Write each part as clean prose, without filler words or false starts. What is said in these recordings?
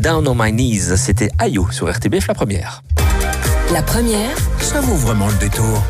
Down on my knees, c'était Ayo sur RTBF la première. La première, Ça vaut vraiment le détour.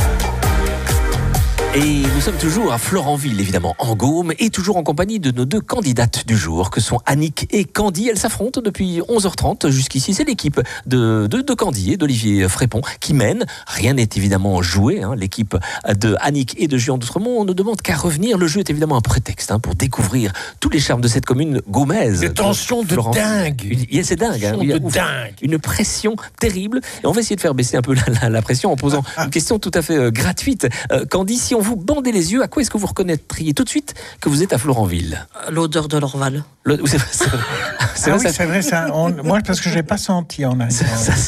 Et nous sommes toujours à Florenville, évidemment, en Gaume, et toujours en compagnie de nos deux candidates du jour, que sont Annick et Candy. Elles s'affrontent depuis 11h30 jusqu'ici. C'est l'équipe de Candy et d'Olivier Frépon qui mène. Rien n'est évidemment joué. L'équipe de Annick et de Juan d'Outremont ne demande qu'à revenir. Le jeu est évidemment un prétexte pour découvrir tous les charmes de cette commune gaumaise. Des tensions de dingue. C'est dingue. Il y a une pression terrible. Et on va essayer de faire baisser un peu la pression en posant une question tout à fait gratuite. Candy, si on vous bandez les yeux, à quoi est-ce que vous reconnaîtriez tout de suite que vous êtes à Florenville? L'odeur de l'Orval. C'est vrai, ça. Moi, parce que je n'ai pas senti en arrivant.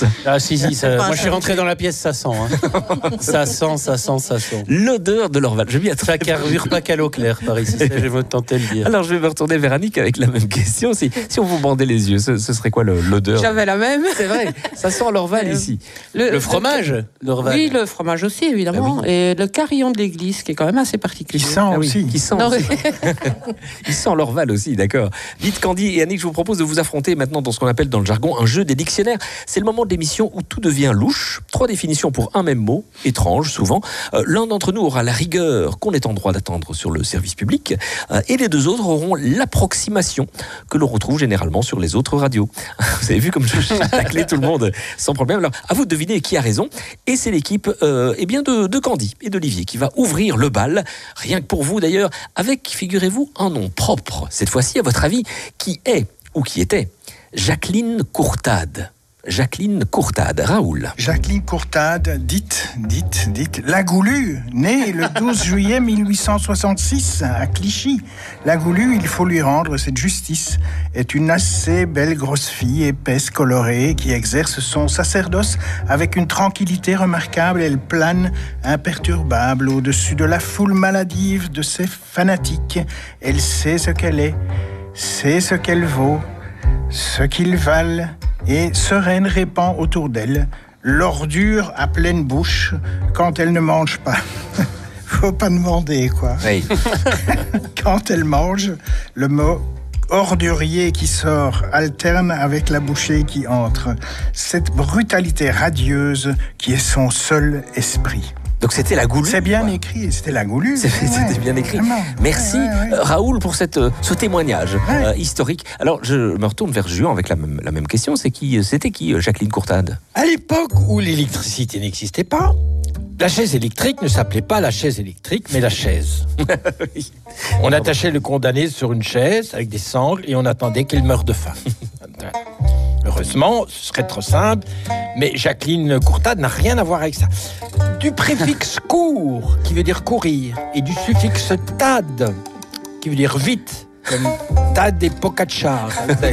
Moi, je suis rentré dans la pièce, ça sent. Ça sent. L'odeur de l'Orval. Je m'y attends. Ça carbure pas qu'à l'eau claire par ici, je vais tenter de le dire. Alors, je vais me retourner vers Annick avec la même question. Si on vous bandait les yeux, ce serait quoi l'odeur? J'avais la même. C'est vrai, ça sent l'Orval ici. Le fromage, l'Orval. Oui, le fromage aussi, évidemment. Et le carillon de l'église, qui est quand même assez particulier. Qui sent aussi. Qui sent aussi. Il sent l'Orval aussi, d'accord. Dites Candy et Annick, je vous propose de vous affronter maintenant dans ce qu'on appelle dans le jargon un jeu des dictionnaires. C'est le moment de l'émission où tout devient louche. 3 définitions pour un même mot, étrange souvent. L'un d'entre nous aura la rigueur qu'on est en droit d'attendre sur le service public et les 2 autres auront l'approximation que l'on retrouve généralement sur les autres radios. Vous avez vu comme je taclais tout le monde sans problème. Alors, à vous de deviner qui a raison. Et c'est l'équipe de Candy et d'Olivier qui va ouvrir le bal, rien que pour vous d'ailleurs, avec, figurez-vous, un nom propre. Cette fois-ci, à votre avis, qui est, ou qui était, Jacqueline Courtade. Jacqueline Courtade, Raoul. Jacqueline Courtade, dite La Goulue, née le 12 juillet 1866 à Clichy. La Goulue, il faut lui rendre cette justice, est une assez belle grosse fille, épaisse, colorée, qui exerce son sacerdoce avec une tranquillité remarquable. Elle plane imperturbable au-dessus de la foule maladive de ses fanatiques. Elle sait ce qu'elle est, sait ce qu'elle vaut, ce qu'ils valent, et sereine répand autour d'elle l'ordure à pleine bouche quand elle ne mange pas. Faut pas demander, quoi. Oui. Quand elle mange, le mot ordurier qui sort alterne avec la bouchée qui entre. Cette brutalité radieuse qui est son seul esprit. Donc c'était la Goulue. C'est bien écrit, c'était la Goulue. C'était bien écrit. Vraiment. Merci Raoul pour ce témoignage historique. Alors je me retourne vers Juan avec la même question. C'était qui Jacqueline Courtade? À l'époque où l'électricité n'existait pas, la chaise électrique ne s'appelait pas la chaise électrique, mais la chaise. Oui. On attachait le condamné sur une chaise avec des sangles et on attendait qu'il meure de faim. Heureusement, ce serait trop simple, mais Jacqueline Courtade n'a rien à voir avec ça. Du préfixe court, qui veut dire courir, et du suffixe tad, qui veut dire vite, comme tad et pocaccia.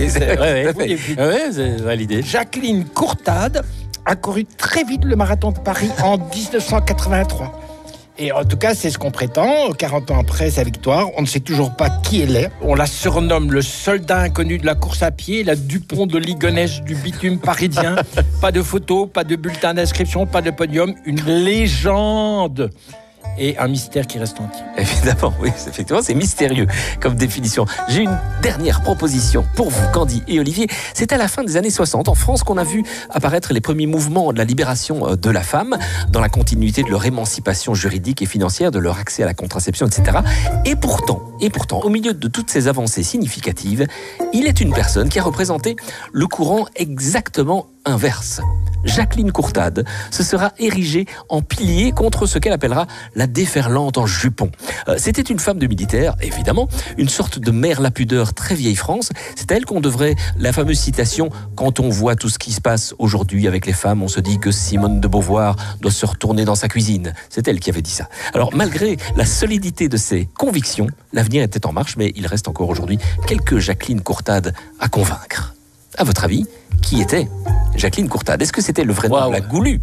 C'est validé. Jacqueline Courtade a couru très vite le marathon de Paris en 1983. Et en tout cas, c'est ce qu'on prétend. 40 ans après sa victoire, on ne sait toujours pas qui elle est. On la surnomme le soldat inconnu de la course à pied, la Dupont de Ligonnès du bitume parisien. Pas de photo, pas de bulletin d'inscription, pas de podium. Une légende et un mystère qui reste entier. Évidemment, oui, effectivement, c'est mystérieux comme définition. J'ai une dernière proposition pour vous, Candy et Olivier. C'est à la fin des années 60, en France, qu'on a vu apparaître les premiers mouvements de la libération de la femme, dans la continuité de leur émancipation juridique et financière, de leur accès à la contraception, etc. Et pourtant, au milieu de toutes ces avancées significatives, il est une personne qui a représenté le courant exactement inverse. Jacqueline Courtade se sera érigée en pilier contre ce qu'elle appellera la déferlante en jupon. C'était une femme de militaire, évidemment, une sorte de mère la pudeur très vieille France. C'est à elle qu'on devrait la fameuse citation « Quand on voit tout ce qui se passe aujourd'hui avec les femmes, on se dit que Simone de Beauvoir doit se retourner dans sa cuisine ». C'est elle qui avait dit ça. Alors, malgré la solidité de ses convictions, l'avenir était en marche, mais il reste encore aujourd'hui quelques Jacqueline Courtade à convaincre. À votre avis, qui était Jacqueline Courtade? Est-ce que c'était le vrai nom de la Goulue?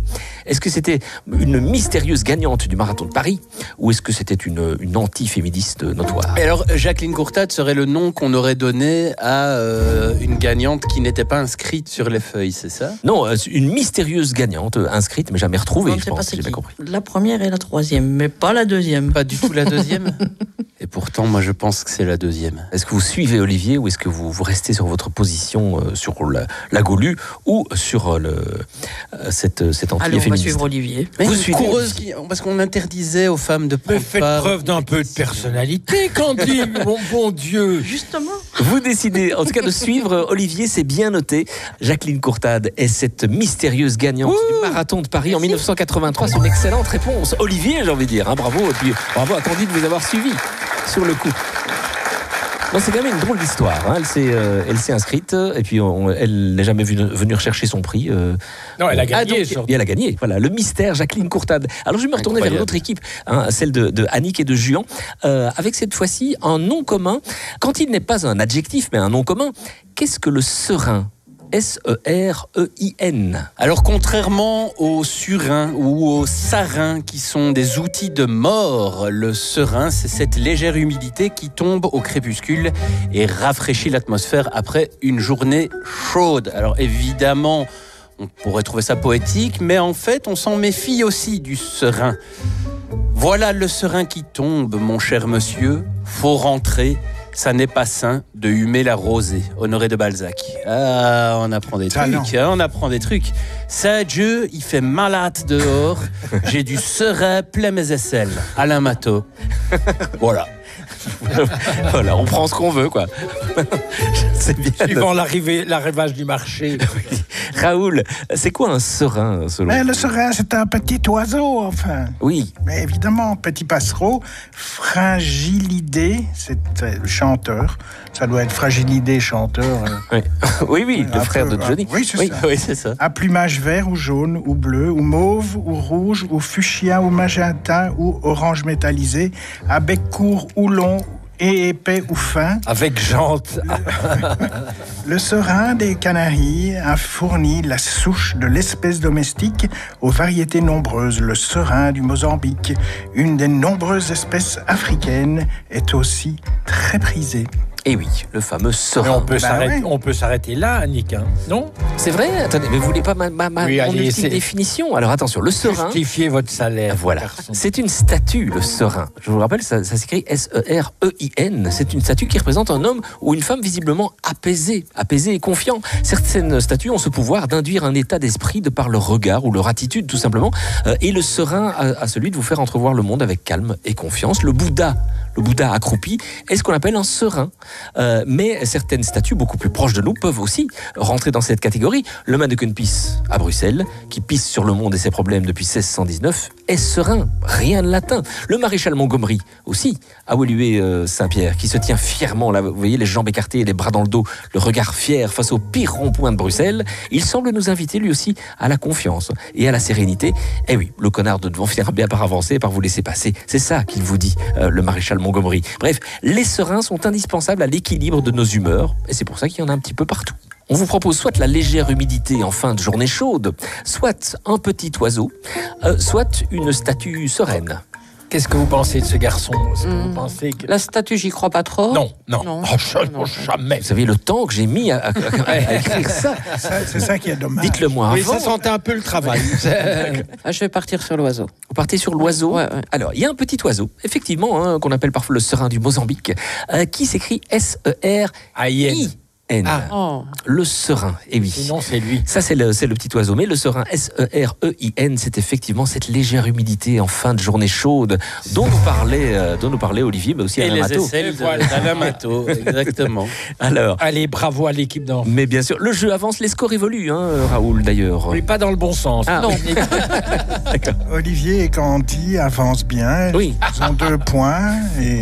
Est-ce que c'était une mystérieuse gagnante du marathon de Paris ou est-ce que c'était une anti-féministe notoire? Et alors, Jacqueline Courtade serait le nom qu'on aurait donné à une gagnante qui n'était pas inscrite sur les feuilles, c'est ça? Non, une mystérieuse gagnante inscrite mais jamais retrouvée, On ne je sait pas pense, c'est si j'ai bien qui. compris. La première et la troisième, mais pas la deuxième. Pas du tout la deuxième. Et pourtant, moi, je pense que c'est la deuxième. Est-ce que vous suivez Olivier ou est-ce que vous restez sur votre position sur la Gaulue ou sur cette Allez, on va anti-féministe? suivre Olivier. Mais Vous une suivez coureuse parce qu'on interdisait aux femmes de prendre Faites part. preuve d'un peu de personnalité, Candy, mon bon Dieu. Justement. Vous décidez, en tout cas, de suivre Olivier, c'est bien noté. Jacqueline Courtade est cette mystérieuse gagnante du marathon de Paris en 1983. C'est une excellente réponse. Olivier, j'ai envie de dire, hein, bravo. Et puis bravo à Candy de vous avoir suivi sur le coup. Non, c'est quand même une drôle d'histoire. Hein. Elle s'est inscrite et puis elle n'est jamais venue rechercher son prix. Non, elle a gagné. Et elle a gagné. Voilà, le mystère Jacqueline Courtade. Alors je vais me retourner vers une autre équipe, hein, celle de Annick et de Juan, avec cette fois-ci un nom commun. Quand il n'est pas un adjectif, mais un nom commun, qu'est-ce que le serein? S-E-R-E-I-N. Alors, contrairement au surin ou au sarin, qui sont des outils de mort, le serein, c'est cette légère humidité qui tombe au crépuscule et rafraîchit l'atmosphère après une journée chaude. Alors, évidemment, on pourrait trouver ça poétique, mais en fait, on s'en méfie aussi du serein. Voilà le serein qui tombe, mon cher monsieur. Faut rentrer. Ça n'est pas sain de humer la rosée. Honoré de Balzac. Ah, on apprend des trucs, hein, on apprend des trucs. Ça, Dieu, il fait malade dehors. J'ai du serein plein mes aisselles. Alain Matteau. Voilà. Voilà, on prend ce qu'on veut, quoi. C'est bien. Suivant l'arrivage du marché. Raoul, c'est quoi un serein, selon Mais vous? le serein, c'est un petit oiseau, enfin. Oui. Mais évidemment, petit passereau, Fragilidé, c'est le chanteur. Ça doit être Fragilidé, chanteur. Oui, le frère de Johnny. Oui, c'est ça. Oui, c'est ça. À plumage vert ou jaune ou bleu ou mauve ou rouge ou fuchsia ou magenta ou orange métallisé, à bec court ou long et épais ou fin. Avec jante. Le serein des Canaries a fourni la souche de l'espèce domestique aux variétés nombreuses. Le serein du Mozambique, une des nombreuses espèces africaines, est aussi très prisé. Et oui, le fameux Mais serein. on peut s'arrêter là, Annick, hein, non? C'est vrai? Attendez, mais vous voulez pas mon allez, ultime définition? Alors attention, le serein. Justifiez votre salaire. Voilà, garçon. c'est une statue, le serein. Je vous rappelle, ça s'écrit S-E-R-E-I-N. C'est une statue qui représente un homme ou une femme visiblement apaisé et confiant. Certaines statues ont ce pouvoir d'induire un état d'esprit de par leur regard ou leur attitude, tout simplement. Et le serein a celui de vous faire entrevoir le monde avec calme et confiance. Le Bouddha accroupi est ce qu'on appelle un serein. Mais certaines statues beaucoup plus proches de nous peuvent aussi rentrer dans cette catégorie. Le mannequin Pisse à Bruxelles, qui pisse sur le monde et ses problèmes depuis 1619, est serein, rien de latin. Le maréchal Montgomery aussi, à Woluwe-Saint-Pierre, qui se tient fièrement, là, vous voyez, les jambes écartées et les bras dans le dos, le regard fier face au pire rond-point de Bruxelles. Il semble nous inviter lui aussi à la confiance et à la sérénité. Eh oui, le connard de devant finira bien par avancer et par vous laisser passer. C'est ça qu'il vous dit, le maréchal Montgomery. Bref, les serins sont indispensables à l'équilibre de nos humeurs et c'est pour ça qu'il y en a un petit peu partout. On vous propose soit la légère humidité en fin de journée chaude, soit un petit oiseau, soit une statue sereine. Qu'est-ce que vous pensez de ce garçon? Est-ce que vous pensez que... La statue, j'y crois pas trop. Non. Non. Oh, jamais. Vous savez le temps que j'ai mis à écrire ça. C'est ça qui est dommage. Dites-le-moi Oui, avant. ça sentait un peu le travail. Je vais partir sur l'oiseau. Vous partez sur l'oiseau. Ouais. Alors, il y a un petit oiseau, effectivement, hein, qu'on appelle parfois le serein du Mozambique, qui s'écrit S-E-R-I-N. Oh. Le serein, et oui. Sinon, c'est lui. Ça, c'est le petit oiseau. Mais le serein, S-E-R-E-I-N, c'est effectivement cette légère humidité en fin de journée chaude dont nous parlait Olivier, mais aussi Et Alain les Matteau. aisselles Voilà. d'Alain Matteau, exactement. Alors, Allez, bravo à l'équipe d'enfants. mais bien sûr, le jeu avance, les scores évoluent, hein, Raoul, d'ailleurs. Oui, pas dans le bon sens. Ah, Non. Olivier et Candy avancent bien. Oui. Ils ont 2 points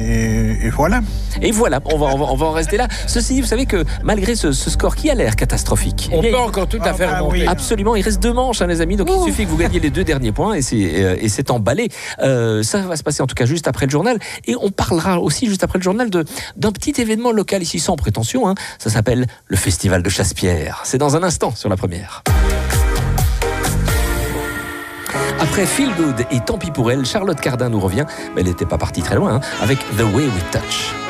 et voilà. Et voilà, on va en rester là. Ceci dit, vous savez que malgré ce score qui a l'air catastrophique, On eh bien, peut encore tout à fait Ah, bah remonter. oui. absolument, il reste 2 manches, hein, les amis, donc il suffit que vous gagniez les 2 derniers points et c'est emballé. Ça va se passer en tout cas juste après le journal et on parlera aussi juste après le journal d'un petit événement local ici sans prétention, hein. Ça s'appelle le Festival de Chasse-Pierre. C'est dans un instant sur la première. Après Feel Good et Tant pis pour elle, Charlotte Cardin nous revient, mais elle n'était pas partie très loin, avec The Way We Touch.